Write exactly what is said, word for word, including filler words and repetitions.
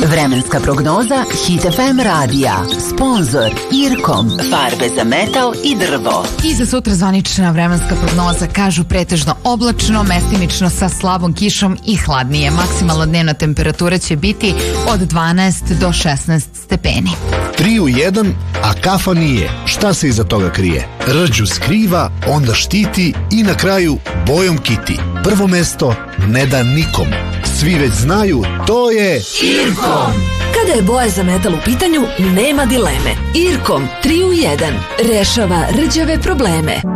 Vremenska prognoza Hit F M radija. Sponzor Irkom. Farbe za metal i drvo. I za sutra zvanična vremenska prognoza kažu pretežno oblačno, mestimično sa slabom kišom i hladnije. Maksimalna dnevna temperatura će biti od dvanaest do šesnaest stepeni. tri u jedan, a kafa nije. Šta se iza toga krije? Rđu skriva, onda štiti i na kraju bojom kiti. Prvo mesto ne da nikom. Svi već znaju, to je Irkom. Kada je boja za metal u pitanju, nema dileme. Irkom tri u jedan rešava rđave probleme.